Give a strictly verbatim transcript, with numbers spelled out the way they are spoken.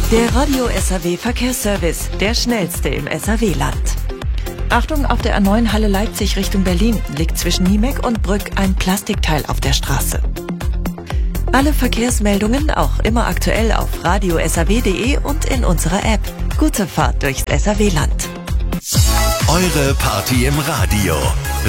Der Radio S A W Verkehrsservice, der schnellste im S A W-Land. Achtung, auf der A neun Halle Leipzig Richtung Berlin liegt zwischen Niemek und Brück ein Plastikteil auf der Straße. Alle Verkehrsmeldungen auch immer aktuell auf radio s a w punkt de und in unserer App. Gute Fahrt durchs S A W-Land. Eure Party im Radio.